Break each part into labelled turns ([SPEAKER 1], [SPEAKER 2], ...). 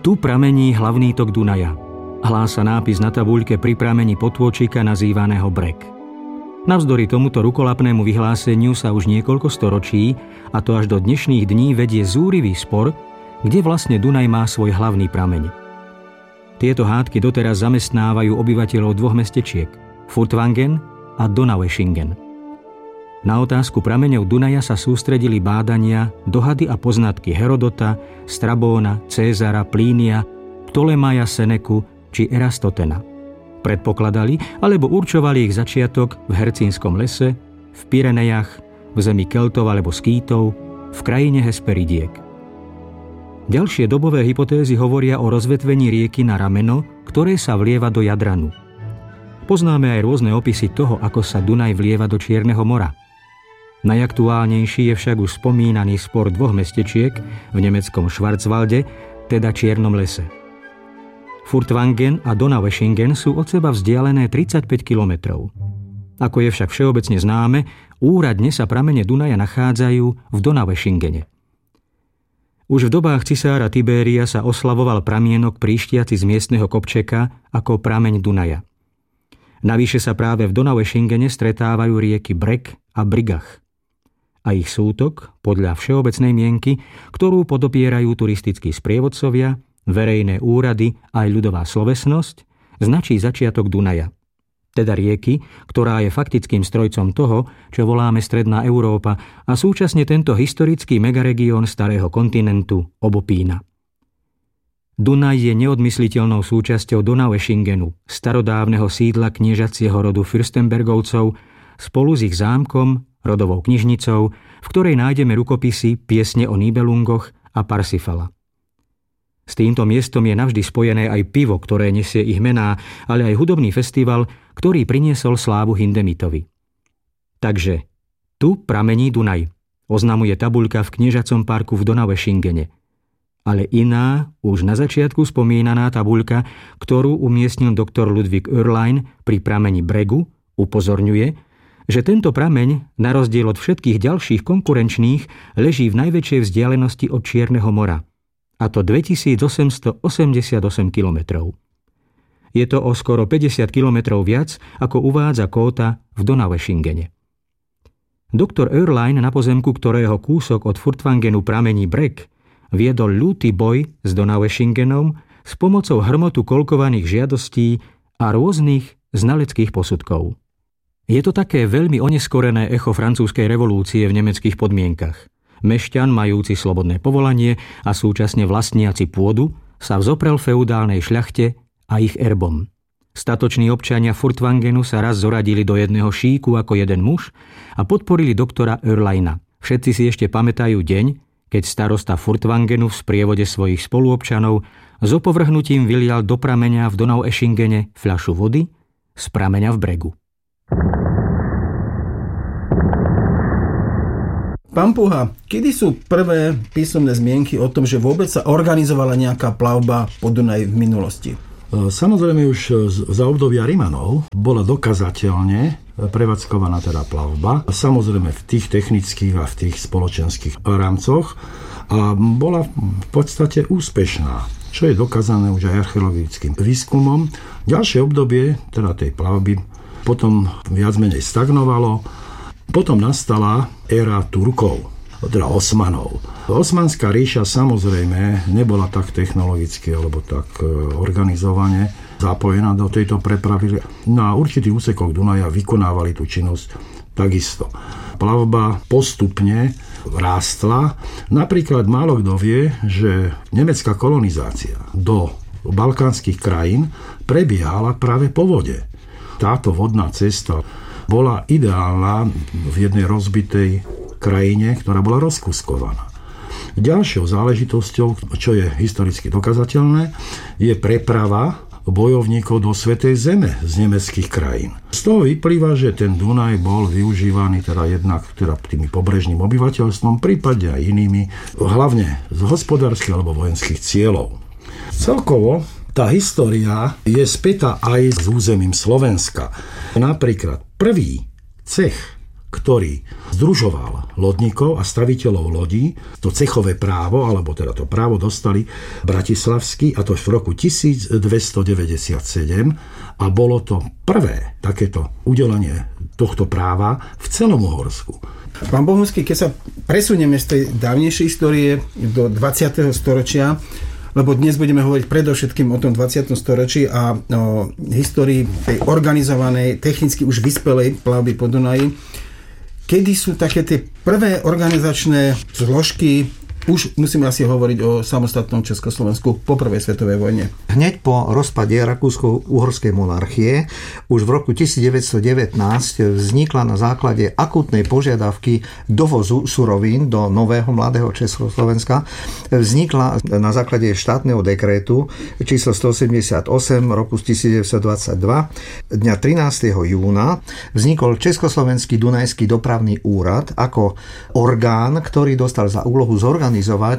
[SPEAKER 1] Tu pramení hlavný tok Dunaja. Hlása nápis na tabuľke pri pramení potôčika nazývaného Breg. Navzdory tomuto rukolapnému vyhláseniu sa už niekoľko storočí, a to až do dnešných dní, vedie zúrivý spor, kde vlastne Dunaj má svoj hlavný prameň. Tieto hádky doteraz zamestnávajú obyvateľov dvoch mestečiek, Furtwangen a Donaueschingen. Na otázku prameňov Dunaja sa sústredili bádania, dohady a poznatky Herodota, Strabóna, Cézara, Plínia, Ptolemaja, Seneku či Erastotena. Predpokladali alebo určovali ich začiatok v Hercínskom lese, v Pyrenejach, v zemi Keltov alebo Skýtov, v krajine Hesperidiek. Ďalšie dobové hypotézy hovoria o rozvetvení rieky na rameno, ktoré sa vlieva do Jadranu. Poznáme aj rôzne opisy toho, ako sa Dunaj vlieva do Čierneho mora. Najaktuálnejší je však už spomínaný spor dvoch mestečiek v nemeckom Schwarzwalde, teda Čiernom lese. Furtwangen a Donaueschingen sú od seba vzdialené 35 kilometrov. Ako je však všeobecne známe, úradne sa pramene Dunaja nachádzajú v Donaueschingene. Už v dobách cisára Tibéria sa oslavoval pramienok príštiaci z miestneho kopčeka ako prameň Dunaja. Navyše sa práve v Donaueschingene stretávajú rieky Breg a Brigach. A ich sútok, podľa všeobecnej mienky, ktorú podopierajú turistickí sprievodcovia, verejné úrady aj ľudová slovesnosť, značí začiatok Dunaja. Teda rieky, ktorá je faktickým strojcom toho, čo voláme Stredná Európa a súčasne tento historický megaregión starého kontinentu obopína. Dunaj je neodmysliteľnou súčasťou Donaueschingenu, starodávneho sídla kniežacieho rodu Fürstenbergovcov, spolu s ich zámkom, rodovou knižnicou, v ktorej nájdeme rukopisy Piesne o Nibelungoch a Parsifala. S týmto miestom je navždy spojené aj pivo, ktoré nesie ich mená, ale aj hudobný festival, ktorý priniesol slávu Hindemitovi. Takže tu pramení Dunaj, oznamuje tabuľka v kniežacom parku v Donaueschingene. Ale iná, už na začiatku spomínaná tabuľka, ktorú umiestnil doktor Ludwig Oerlein pri prameni Bregu, upozorňuje, že tento prameň, na rozdiel od všetkých ďalších konkurenčných, leží v najväčšej vzdialenosti od Čierneho mora, a to 2888 kilometrov. Je to o skoro 50 kilometrov viac, ako uvádza kóta v Donaueschingene. Doktor Oerlein, na pozemku ktorého kúsok od Furtwangenu pramení Breg, viedol ľúty boj s Donaueschingenom s pomocou hrmotu kolkovaných žiadostí a rôznych znaleckých posudkov. Je to také veľmi oneskorené echo francúzskej revolúcie v nemeckých podmienkach. Mešťan, majúci slobodné povolanie a súčasne vlastniaci pôdu, sa vzoprel feudálnej šľachte a ich erbom. Statoční občania Furtwangenu sa raz zoradili do jedného šíku ako jeden muž a podporili doktora Oerleina. Všetci si ešte pamätajú deň, keď starosta Furtwangenu v sprievode svojich spoluobčanov s opovrhnutím vylial do prameňa v Donaueschingene fľašu vody z prameňa v Bregu.
[SPEAKER 2] Pán Puha, kedy sú prvé písomné zmienky o tom, že vôbec sa organizovala nejaká plavba po Dunaji v minulosti?
[SPEAKER 3] Samozrejme už za obdobia Rimanov bola dokazateľne prevádzkovaná teda plavba. Samozrejme v tých technických a v tých spoločenských rámcoch a bola v podstate úspešná, čo je dokázané už aj archeologickým výskumom. Ďalšie obdobie teda tej plavby potom viac menej stagnovalo. Potom nastala éra Turkov, teda Osmanov. Osmanská ríša samozrejme nebola tak technologicky alebo tak organizovane zapojená do tejto prepravy. Na určitých úsekoch Dunaja vykonávali tú činnosť takisto. Plavba postupne rástla. Napríklad málo kto vie, že nemecká kolonizácia do balkánskych krajín prebiehala práve po vode. Táto vodná cesta bola ideálna v jednej rozbitej krajine, ktorá bola rozkuskovaná. Ďalšou záležitosťou, čo je historicky dokazateľné, je preprava bojovníkov do Svätej Zeme z nemeckých krajín. Z toho vyplýva, že ten Dunaj bol využívaný jednak tými pobrežným obyvateľstvom, prípadne aj inými, hlavne z hospodárskych alebo vojenských cieľov. Celkovo tá história je spätá aj s územím Slovenska. Napríklad prvý cech ktorý združoval lodníkov a staviteľov lodí. To cechové právo, alebo teda to právo dostali bratislavskí, a to v roku 1297, a bolo to prvé takéto udelenie tohto práva v celom Uhorsku.
[SPEAKER 2] Pán Bohunský, keď sa presunieme z tej dávnejšej histórie do 20. storočia, lebo dnes budeme hovoriť predovšetkým o tom 20. storočí a o histórii tej organizovanej, technicky už vyspelej plavby po Dunaji, kedy sú také tie prvé organizačné zložky, už musíme asi hovoriť o samostatnom Československu po prvej svetovej vojne.
[SPEAKER 4] Hneď po rozpade Rakúsko-Uhorskej monarchie už v roku 1919 vznikla na základe akútnej požiadavky dovozu surovín do nového mladého Československa, vznikla na základe štátneho dekrétu číslo 178 roku 1922 dňa 13. júna vznikol Československý Dunajský dopravný úrad ako orgán, ktorý dostal za úlohu zorganizovať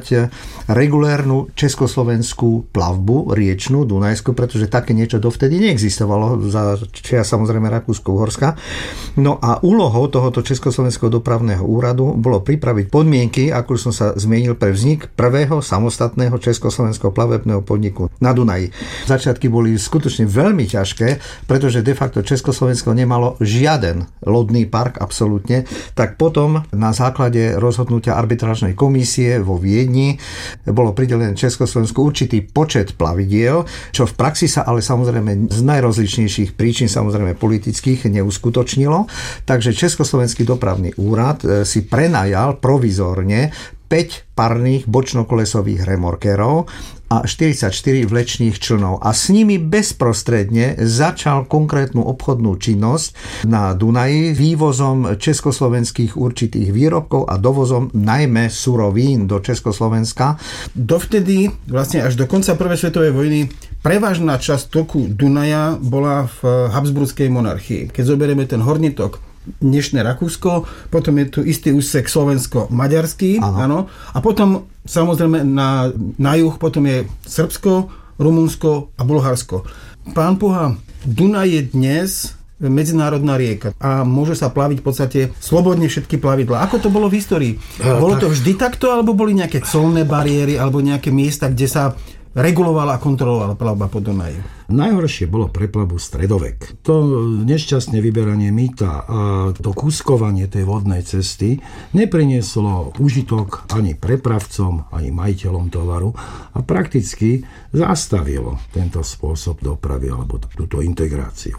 [SPEAKER 4] regulérnu československú plavbu riečnú, dunajskú, pretože také niečo dovtedy neexistovalo za čia samozrejme Rakúsko-Uhorska. No a úlohou tohoto Československého dopravného úradu bolo pripraviť podmienky, ako som sa zmienil, pre vznik prvého samostatného československého plavebného podniku na Dunaji. Začiatky boli skutočne veľmi ťažké, pretože de facto Československo nemalo žiaden lodný park absolútne, tak potom na základe rozhodnutia arbitrážnej komisie vo Viedni bolo pridelené Československu určitý počet plavidiel, čo v praxi sa ale samozrejme z najrozličnejších príčin, samozrejme politických, neuskutočnilo. Takže Československý dopravný úrad si prenajal provizórne 5 parných bočnokolesových remorkerov a 44 vlečných člnov a s nimi bezprostredne začal konkrétnu obchodnú činnosť na Dunaji vývozom československých určitých výrobkov a dovozom najmä surovín do Československa.
[SPEAKER 2] Dovtedy, vlastne až do konca prvej svetovej vojny, prevažná časť toku Dunaja bola v Habsburskej monarchii. Keď zoberieme ten horný tok, dnešné Rakúsko, potom je tu istý úsek slovensko-maďarský, áno. A potom samozrejme na juh potom je Srbsko, Rumunsko a Bulharsko. Pán Puha, Dunaj je dnes medzinárodná rieka a môže sa plaviť v podstate slobodne všetky plavidlá. Ako to bolo v histórii? Bolo to vždy takto, alebo boli nejaké colné bariéry, alebo nejaké miesta, kde sa regulovala a kontrolovala plavba po Dunaji?
[SPEAKER 3] Najhoršie bolo pre plavbu stredovek. To nešťastné vyberanie mýta a to kúskovanie tej vodnej cesty neprinieslo užitok ani prepravcom, ani majiteľom tovaru a prakticky zastavilo tento spôsob dopravy alebo túto integráciu.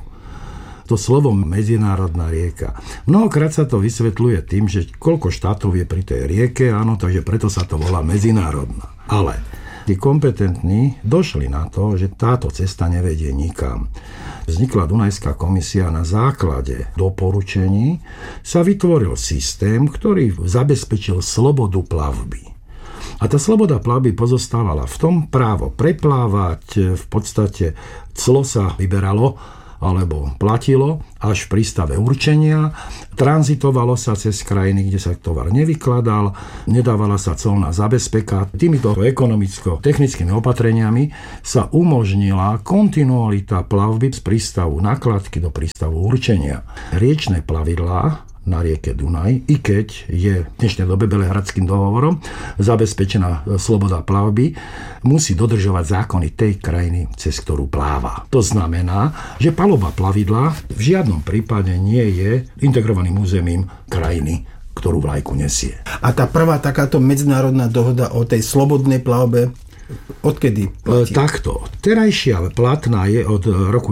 [SPEAKER 3] To slovo medzinárodná rieka. Mnohokrát sa to vysvetľuje tým, že koľko štátov je pri tej rieke, áno, takže preto sa to volá medzinárodná. Ale tí kompetentní došli na to, že táto cesta nevedie nikam. Vznikla Dunajská komisia, na základe doporučení sa vytvoril systém, ktorý zabezpečil slobodu plavby. A tá sloboda plavby pozostávala v tom právo preplávať, v podstate clo sa vyberalo alebo platilo až v prístave určenia. Tranzitovalo sa cez krajiny, kde sa tovar nevykladal, nedávala sa colná zabezpeka. Týmito ekonomicko-technickými opatreniami sa umožnila kontinualita plavby z prístavu nakladky do prístavu určenia. Riečne plavidlá na rieke Dunaj, i keď je v dnešnej dobe Belehradským dohovorom zabezpečená sloboda plavby, musí dodržovať zákony tej krajiny, cez ktorú pláva. To znamená, že paluba plavidla v žiadnom prípade nie je integrovaným územím krajiny, ktorú vlajku nesie.
[SPEAKER 2] A tá prvá takáto medzinárodná dohoda o tej slobodnej plavbe odkedy platí?
[SPEAKER 3] Takto. Terajšia platná je od roku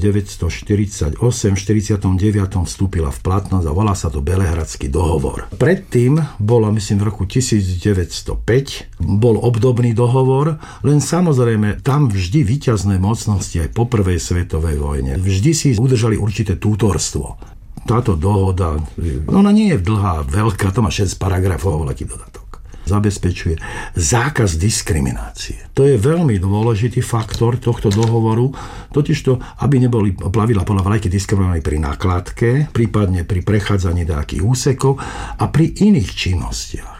[SPEAKER 3] 1948, v 49. vstúpila v platnosť a volá sa to Belehradský dohovor. Predtým bolo, myslím, v roku 1905 bol obdobný dohovor, len samozrejme tam vždy víťazné mocnosti aj po prvej svetovej vojne vždy si udržali určité tútorstvo. Táto dohoda, ona nie je dlhá, veľká, to má 6 paragrafov, veľký dodatok. Zabezpečuje zákaz diskriminácie. To je veľmi dôležitý faktor tohto dohovoru, totižto, aby neboli plavidlá podľa vlajky diskriminovaní pri nakladke, prípadne pri prechádzaní nejakých úsekov a pri iných činnostiach.